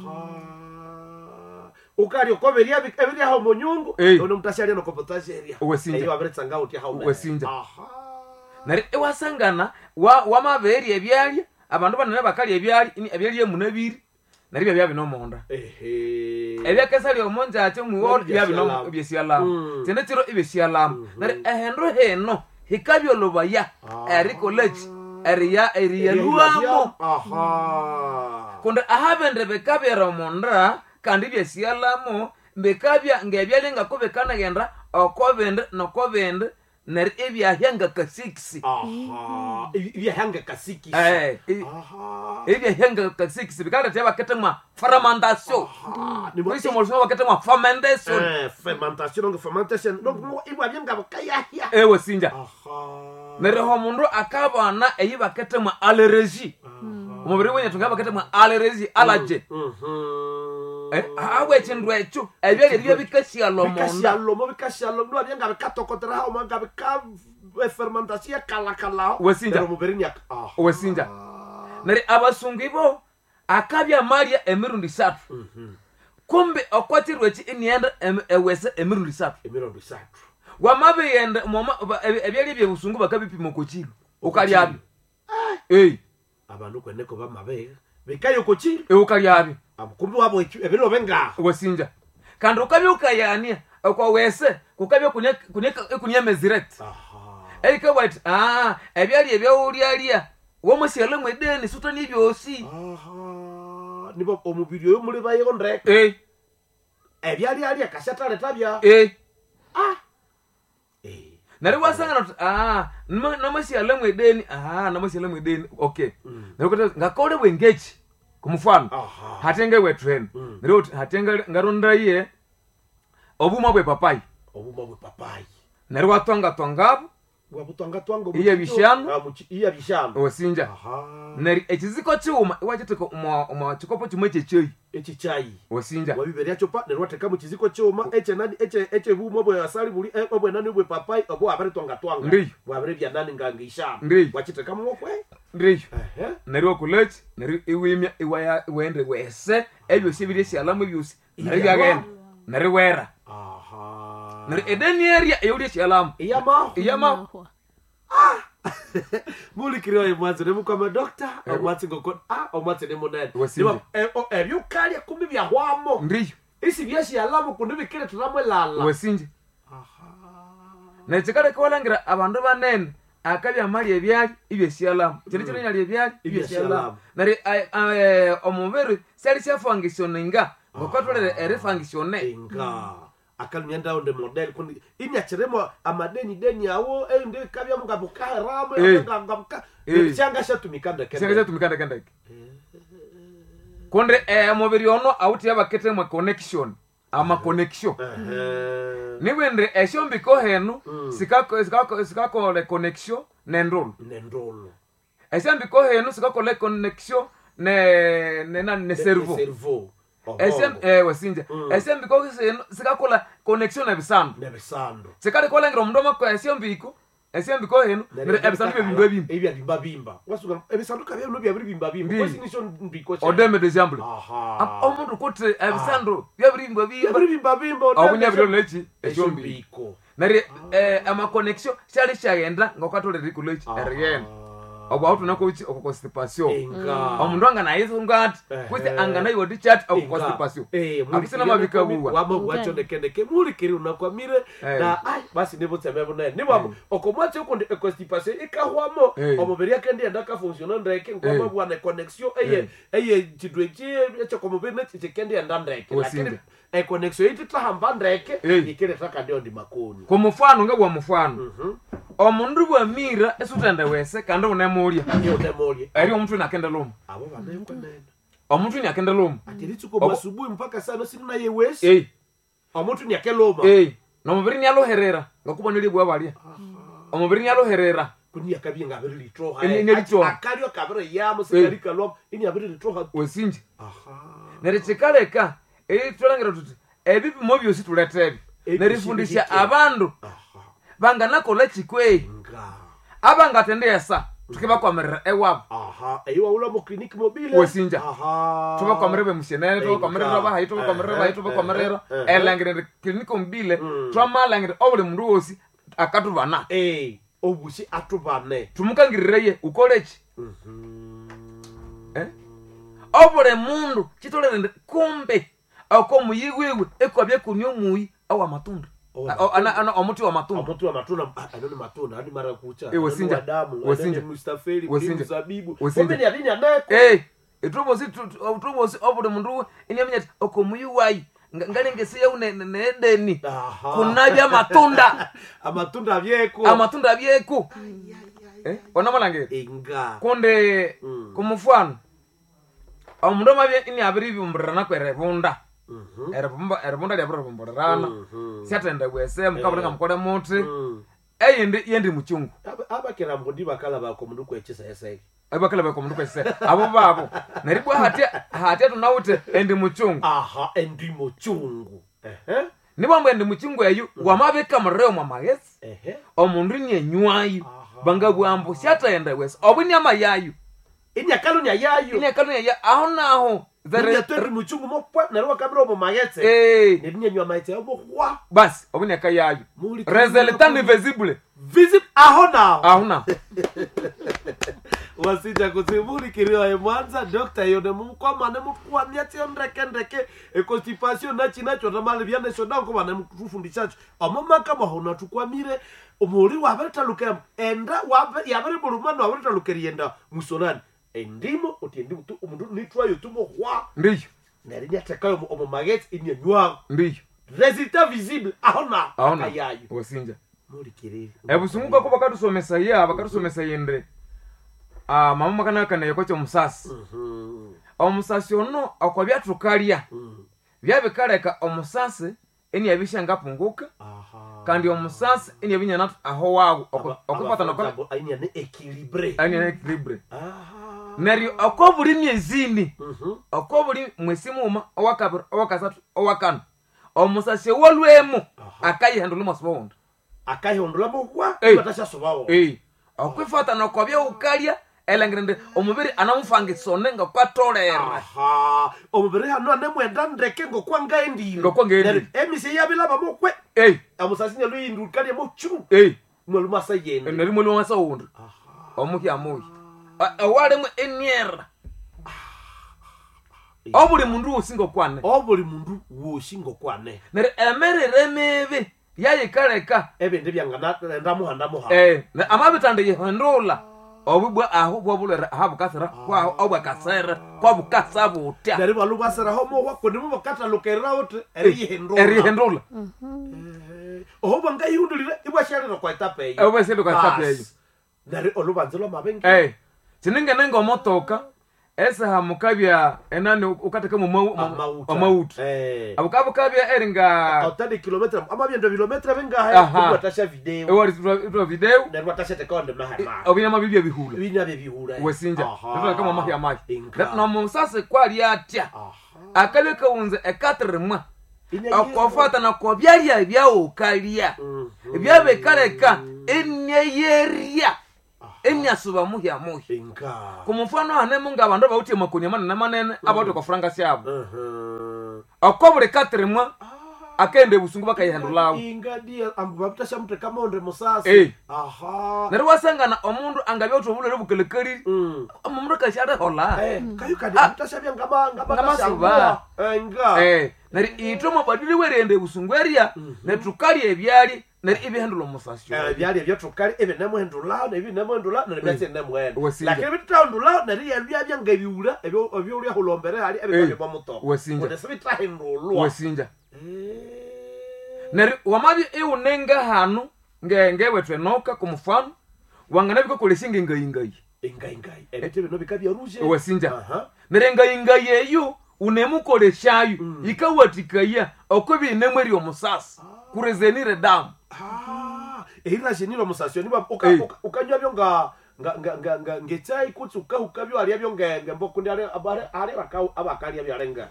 ukali okoberia ebiria ho monyungu ono mutashali no kopotaje eria eyo abretanga uti ha wasinja nari ewasangana wa maberi ebyali abandu banene bakali ebyali emunabiri nari bya binomonda ebyakesali omonja acho muwol bya binomo byesiala tene tiro ibyesiala nari ehendo heno hikabyo lobaya eri college area luamo konda ahabende bekabera monda kandi byesialamo mbekabya ngebyalenga kobekana genda okobende nokobende ner ebyahanga ka 6 ebyahanga ka 6 ebyahanga ka 6 bikala tya baketema fermentation nibo iso molso baketema fermentation donc ibwabyanga bakaya wasinja nere ho mundu akabana eyibaketema allergy umubiri wenye tungaba baketema allergy awe chindu echo ebyali bya bikashia lomo ndo byanga bakatokotera ha umanga bika fermentation kala wasinja umubirinya wasinja nari abasungibo akabya maria emirundi 3 kumbe okwatirwechi inienda ewese emirundi 3 wamabe yenda ebyali bya busungu bakabipimo kochiro ukalyabi abantu kweneko bamabe bikayo kochiro ukalyabi kumbe wabo ebiro benga wasinja kandi ukabyoka yani kwa wese kukabyo kunya meziret erika white ebyali ebyawulialia womusiyale mwedeni sutani byosi nibo omubiri yo muri bayo ndrek ebyali ali akashatale tabya nari wasangana namusiyale mwedeni namusiyale mwedeni okay nari ngakole bwengechi kumufano hatenge we train nero hatenge ngaronda ye obuma bwe papai nero watwanga twangabo wabutwanga iya bishano wasinja neri ekiziko cyuma iwachiteko uma chikopo chimwe checheyi echichai wasinja wabiberia chopa nero wateka mu kiziko cyuma eche bumwe bwe asali buli obwe nani bwe papai obwo abere twanga wabere bya nani ngangishano wachiteka mu kwe ndiyo nero kulech nero iwimya iwaya wende wese ebyo sibiri sialamu byusi nero yagenda nero wera nero edeni area eyuri sialamu iyama muli kiriwa imwanzo nemu kama doctor omwatsi ngoko omwatsi nemu nene ebyo kali kumbi bya hwamo ndiyo isi bya sialamu kunibikire tulamwe lala wasinje nekikale kwalangira abandu banene akabya mali ebyali ibyesialamu kiri nyali ebyali ibyesialamu nari omubiri sali syafangisyoninga ngokatolere erifangisione akalunyenda onde model kundi ini achiremo amadeni yawo ende kabya mugabuka ramo ngabuka changa shatumikanda kende konde mobiri ono auti yabakete mu connection ama connection niwende eshombiko henu sikako le connection nendolo eshombiko henu sikako le connection ne cerveau wasinja eshombiko henu sikako la connection na bisando sikali kolengero mndoma kwa eshombiko henu ebisando bimba wasuka ebisando kabya no bya bimba kwesi nisho mbiko odeme d'exemple omuntu kote ebisando bya bimba obunya byo lechi eshombiko nari ama connection shali shagenda ngokatole rikulechi ergen obautu nakochi okostipation omuntu angana yizungati kwese angana yodi chat okostipation akisina mabika buwa wabo wacho ndekendeke muri kiri unakwamire na basi nebo tsemebo naye nibo okomwache uko okostipation ikahwamo omubiri akende ndaka function ndeke ngoma bwana connection eye chidwechi echo komubiri nekende ndandeke lakini connection itahamba ndeke ikire taka ndio ndi makoni kwa mfano ngabwa mfano omundu bwa mira esutende wese kandi unemulya ari omuntu nakenda lomo abo banayuko nene omuntu nakenda lomo atirituko masubuhi mpaka sana sina ye wese omuntu nyakeloma no mubiri nyaloherera ngakuboneli bwa balya omubiri nyaloherera kuni yakabye ngabiri litroha akalyo kabire yamo sikalika lomo ini abiri litroha wesinje nerichikaleka tulangera tuti ebipimo byosi tuletebe nerifundisha abantu banganakola chikwe abangatendesa tukibakwamira ewabo eyo ula mu clinic mobile wesinja tubakwamira mushenene tubakwamira bahayi tubakwamira elangire clinic mobile twamalangire obule mundu wosi akatubana obushi atubane tumukangirire ukolechi obule mundu kitolere kumbe ako muyiwewe ekwabye kunyo muyi awa matunda ana omuti wa matunda anone matunda hadi mara kucha wesinja wesinja mustafeli mzabibu komeni alinya nako utubosi obule mundu inyamenya ako muyi wayi ngalengese ya nedeni kunabya matunda amatunda byeko ona malangere konde kumufano omundu mabye ini abiri bimbirana kwerebunda erebunda lyabiribumburana syatende wese mukabulinga mukole muti yendi muchungu abakera mbundi bakala bako mundu kwechesa yeseke abakala bako mundu kwechesa abo babo neribwa hatia tunawute endi muchungu endi muchungu nibambe endi muchungu eyu wamabika mureo mwamagesi omundu nyenywayo bangabwambo syatende wese obuni amayayo inyakalunya aho Zere teri muchungu mopwa naruwa kabiro mo magetse. Nedinya nywa maite obo kwa. Bas, obunya kayayo. Resultant invisible. Visible ahona. Wasija kuzimuri kiriwa ya Mwanza Dr. Yone mukoma ne mukwa nyati ndreke constipation nacho tamale byane shoda ko bana mukufundisha. Amama kama hona tukwamire umuri wabataluka enda yabere burumano wabataluka yenda musonani. Endimo otendimo tu umundu nitwayo tumo kwa ndiyo narinya takayo omo magets inyanywa ndiyo resultat visible ahona ayayo wasinja muri kiriri ebusunguka ko bakatusomesa yendre mama makana kana yakocho musasi omusasi ono akwabya tukalya byabekaleka omusasi eni yabishanga punguka kandi omusasi eni yabinyana aho wago okupata nokola anya ne equilibre nari okobuli myezini okobuli mwesimuma owakabiri owakasatu owakana omusasi wolwemo akayihandula masibonda mo kwa batasha sobawo okwifata nokobya ukalya elangirende omubiri anamufangisone ngakatolera omubiri hano anemwenda ndreke ngokwanga endiro ngokwanga emise yabilaba mokwe amusasi nyaluyindukali mochu mwalumasa yende nari mwalumasa wunda omuki amuyi awalemu eniera obuli mundu wosingo kwane nere emerere mebe yayikaleka ebinde byangana ndamuhanda amabitande yehandula obubwa aho bwabulera habukasera kwa obwakasera kwa bukasabuta dari balubasera homo wako ndimo bakata lokerera wote erihendula banga yundulire ibasharira kwa etape yi obasero kwa etape yi dari olubanzelo mabengi sinenge motoka ese hamukabya enani ukateka mu mautu abukabya eringa atade kilometer amabyendo kilometer benga kubatasha video video na watasha tekonde mahama obinyama bibye bihula wesinja ndio kama mahya maji na musase kwali atya akaleka unze ekatremwa akofata na ko byali byawo kalia byabe kaleka enyeyeria enyasuba muhya inka kumufano hanemu ngabantu bawuti makunya manene abantu ko franga syabo akobure katremwa akende busungu bakayihandulawo inga dia ambabutasha mute kama onde musasa nari wasangana omundu angabye otobulere bukelekeri omundu kashara hola kayu kadi butasha bya ngaba suba inga nari itomo badili werende busungu eria netukali ebyali nari ibihandula musasyo byali byo tukali ebe namuhendula nebi namuhendula nari byase namuhendula lakini bitandula nari yabya ngabiura ebyo uri holombere ali ebe kwa muto wesinja ndesibitahendulwa wesinja nari wamabi eunenga hanu ngewe twenoka kumufano wangana biko koleshinga ingai ebitebe no bikabya ruje wesinja nari ingai eyo unemukoleshayo ikawatikaya okobi nemweri omusasa kurezenire damu ehira jeniro musasyo niba ukanywa byo nga ngechai kutsuka ukabyo ali byo ngemboko ndi ali abakali byalenga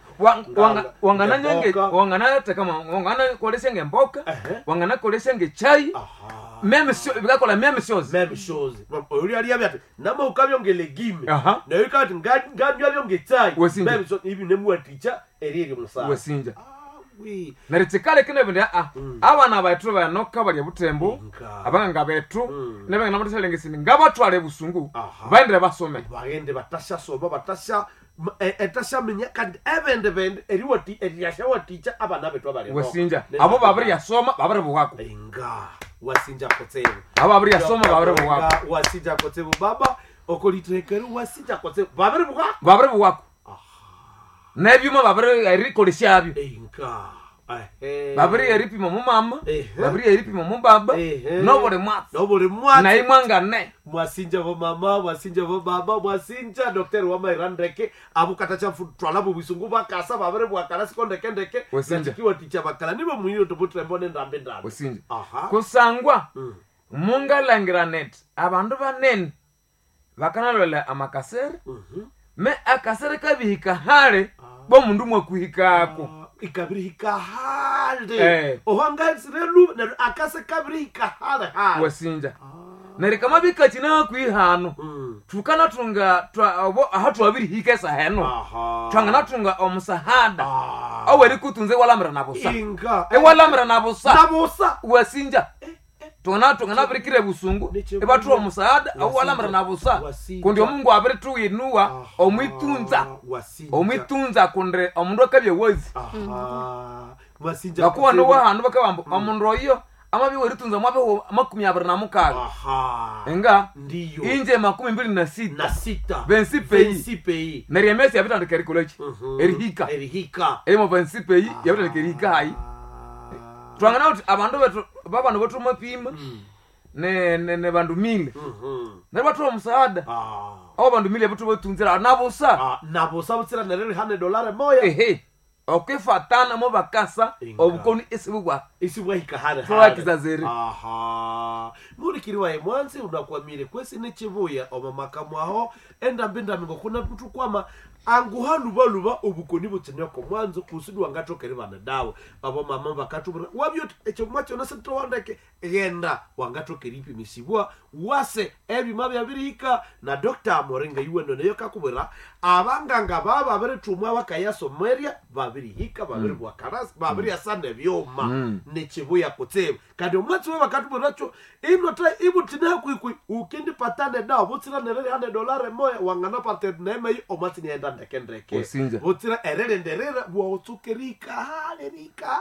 wangana tekama wangana kolesha ngemboka wangana kolesha ngechai meme sio bikakola meme shows uri ali abyate nama ukabyo ngelegime na yikati nganywa byo ngechai meme so ibi nemwaticha eriri musasa wesinja naritikale kine bindi abana baitru banoka bali butembo abanga betu nebe namuteselengisi ngabatwale busungu baende basome bagende batasha soba batasha etasha menya kandi bende eriwati eriyasha waticha abana betu bali wesinja abo babiri yasoma babiri buwako inga wasinja kotsebo abo babiri yasoma babiri buwako wasinja kotsebo baba okolitrekeru wasinja kotsebo babiri buwako nebyuma babiri erikoleshabyo inka babiri eripimo mu mama babiri eripimo mu baba nobole mwa na imwangane mwasinja bo mama mwasinja bo baba mwasinja Dr. Wamairandeke abukatacha futwala bu bisungu bakasa babiri bwakala sikondeke kiwa ticha bakala nibo muhiyo tobutre mbone ndambe wesinja kusangwa mungalangira net abandu banene bakanalola amakasere me akasere kabihika hale bo mundu mwakuhikako ikabirihika hale ohangasirelu na akase kabirihika hale wesinja nari kama bikachina kwihano tukana tunga ahatu abirihika saheno twangana tunga omusahada aweri kutunze walamira nabusa walamira nabusa wesinja tungana birikire busungu ebatu omusahada awalamira nabusa kundi omungu abiri tuyinuwa omwitunza kundre omundu akabye wezi wasinja bakuwa no wahanu bakabambo omundu oyo amabi weritunza mwabe 26 enga ndiyo inje 26 bensi peyi nari emesi yabitandika erikolochi erihika emo bensi peyi yabitandika erihika hai twangana uti abantu betu babano betu mapima ne bandu mile nari batu omusahada abo bandu mile betu betunzira nabusa butsira nerere $100 moya okefatana mo bakasa obukoni isibwa hikahara twakizazeri muri kiriwa emwanzi unakwamire kwesi nechibuya omamaka mwaho enda mbinda mingo kuna mtu kwama anguhalubaluba obukoni butseneko mwanzo kusudi wangatokere bana dawo abo mama bakatubura wabyo echo mwacho naseto wandeke yenda wangatokere ipi misibwa wase ebi mabya birika na Dr. Morenga yuwendo nayo kakubura abanganga baba bari tumwa bakayasomeria babiri hika babiri bwakarasi babiri asande byoma nechibuya kotsebo kandi omwatsi we bakatuburacho inota ibutina kwikwi ukindi patane dawo butsira nerere $100 moya wangana patene neme omwatsi ni enda ndekendeke butsira erere nderera bwa otsukerika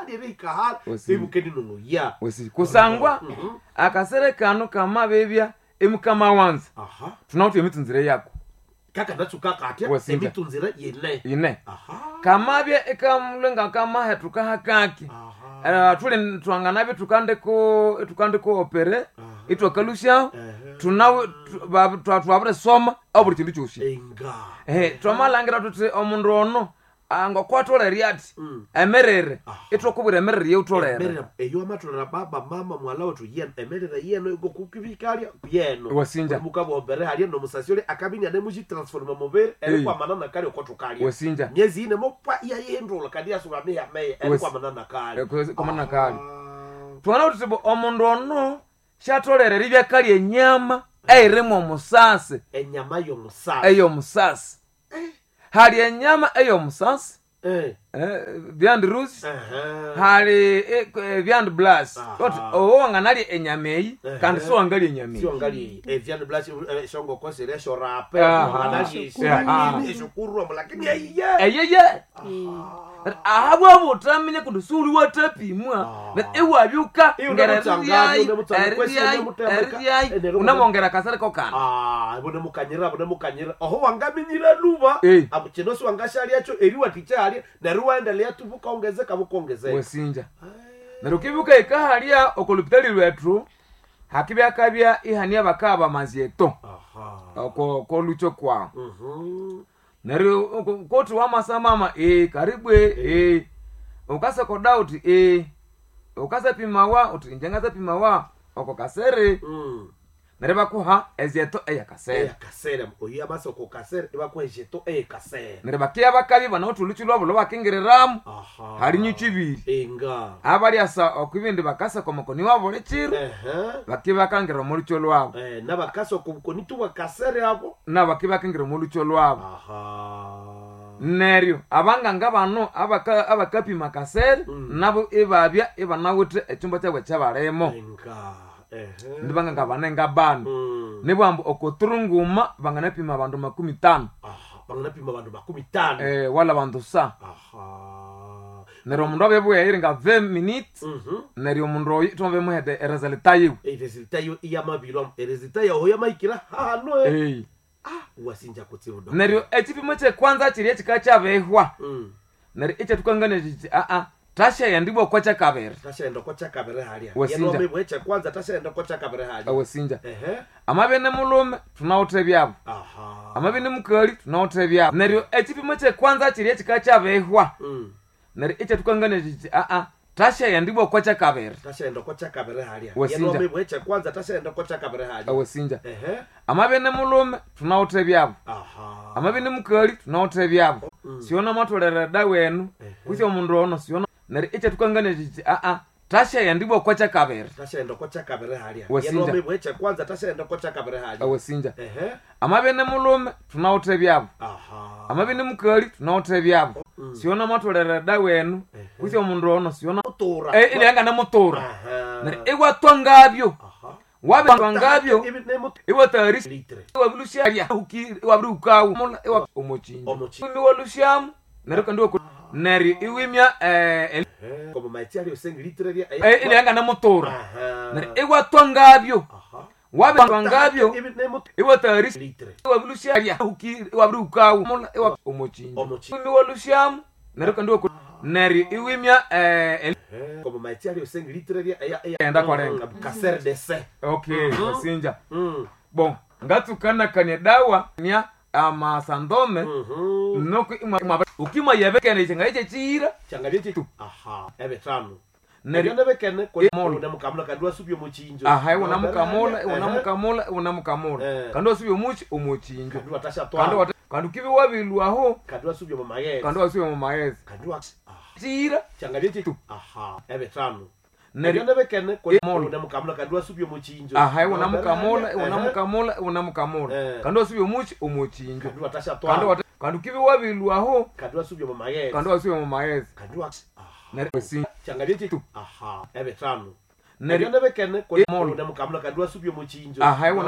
hale ibukeni nono ya kusangwa akasere kanu kama bebya emukama wanza tunauti emitsunzire yako kaka natsuka atya emitunzire ine kamabye ekamlenga kama hetuka hakaki tuli twanganabe tukandeko opere itwakalusha tunawe twabure soma aburi kindu choshi twamalangera tuti omundu ono ngokwatolere ati emerere itwakubura emerere yeutolere eyo amatolera baba mama mwala wetu yeno emerere yeno igokukibikalia yeno wasinja mukabombere hali no musasiole akabini ane muji transforma mobile kwa manana kali okotukalia wasinja nyezi ine mopa ya yendrola kadi asubame ya meye kwa manana kali kwa manana kali twana tusibo omundu ono shatolere libya kali enyama eiremo musase enyama yo musase eyo musase hali enyama eyo musase viand rouge hali viand blas wanganali enyama eyi kandi so wangali enyama si wangali viand blas shongo kosere shorape wangali shukuru lakini eyeye ahabo butamenye kudusuri watapimwa na ewabyuka ngereriyai unamongera kasare kokana bone mukanyira oho wangaminyira luba abukinoso wangashali yacho eriwa tichali na ruwa endelea tuvuka ongezeka bukongezeka wesinja na rukibuka ikahalia okolupitali lwetu hakibya kabya ihania bakaba mazieto ko lucho kwa nero koti wa masamama karibwe ukasa ko doubt ukasa pimawa utinjengaza pimawa oko kasere nereba kuha ezieto kasere oya baso ko kasere eba ko ezieto kasere nereba kia bakabi bana utuluchi lwabo lo bakingereramu hari nyuchibiri enga abali asa okubindi bakasa ko makoni wabo lechiro bakiba kangero mu lucho lwabo na bakasa ko koni tuwa kasere abo na bakiba kangero mu lucho lwabo neryo abanganga bano abakapi makasere nabo ebabya ebanawute echumba cyabwe cyabaremo ndibanganga banenga bano nibwambo okoturunguma banganapima abantu 50 banganapima abantu 50 wala bantu sa nero mundu abebwe yayiringa 20 minutes neryo mundu tumbe muhede resulta yiwe resulta yo iyamabilo resulta yo yamayikira hano wasinja kutsibudo neryo ekipimo kye kwanza kiri ekikachabehwa neryo eche tukangane tasha yandibwa kwa chakabere tashaenda kwa chakabere halia yeno mebweche kwanza tashaenda kwa chakabere halia wasinja amabene mulume tunaotebyabo amabene mukali tunaotebyabo neryo ekipimo kye kwanza kiri ekikachabehwa neryo eche tukangane tasha yandibwa kwa chakabere tashaenda kwa chakabere halia yeno mebweche kwanza tashaenda kwa chakabere halia wasinja amabene mulume tunaotebyabo amabene mukali tunaotebyabo siona matolera dawenu kuzi omundu ono siona nari eche tukangane tasha yandibwa kwa chakabere tashaenda kwa chakabere halia yeno mebweche kwanza tashaenda kwa chakabere halia wasinja amabene mulume tunaotebyabo amabene mukali tunaotebyabo siona matolera dawenu kuzi omundu ono siona ile yanga na motora nari egwa twangabyo wabe twangabyo iwa tarisi wabilusharia wabirukawo iwa omochinjo mi walushamu nari kandiwa nari iwimya como maitiali osengi litre bya ile yanga na motora nari egwa twangabyo wabe twangabyo iwa tarisi wabilusharia wabirukawo iwa omochinjo mi walushamu nari kandiwa nari iwimya como maitiali osengi litre bya enda kwarenga kasere de se okay wasinja bon ngatukana kanye dawa nya amasandome noko ukima yebekene chengaje chira changaje chitu ebe tano nari nebekene ko na mukamula kandwa subyo muchinjo unamukamula kandwa subyo muchi omuchinjo kandwa tasha twa kandu kibi wabilwaho kandwa subyo mumayezi kandwa chira changaje chitu ebe tano nari nebekene ko na mukamula kandwa subyo muchinjo unamukamula kandwa subyo muchi omuchinjo kandwa tasha twa kandu kibi wabilwaho kandwa subyo mumayezi kandwa nari changaje chitu ebe tano nari nebekene ko na mukamula kandwa subyo muchinjo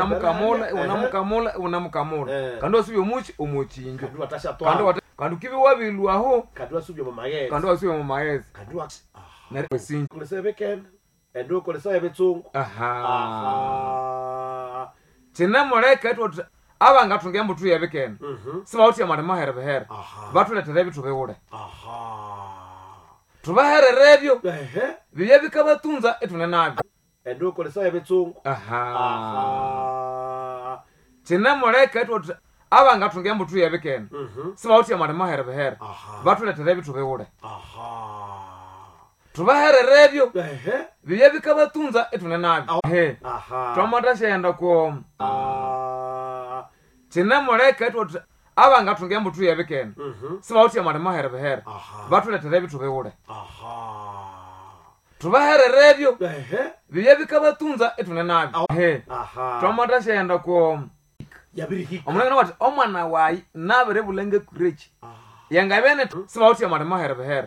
unamukamula kandwa subyo muchi omuchinjo kandwa tasha twa kandu kibi wabilwaho kandwa subyo mumayezi kandwa nari kulesebekene endo kolesa ebetsungu chine muleke tuti abanga tunge mbutu yebekene sibauti amane mahere behere batuletere bitu beule tubahererebyo biye bikabatunza etune nabyo endoko lesa yebetsungu chine muleke tuti abanga tunge mbutu yebekene sibauti amane mahere behere batuletere bitu beule tubahererebyo biye bikabatunza etune nabyo twamata shenda ko chine muleke tuti abanga tunge mbutu yebekene sibauti amane mahere behere batuletere bitu beule tubahererebyo biye bikabatunza etune nabyo twamata shenda ko omulenge wati omwana wayi nabere bulenge kurechi yanga bene sibauti amane mahere behere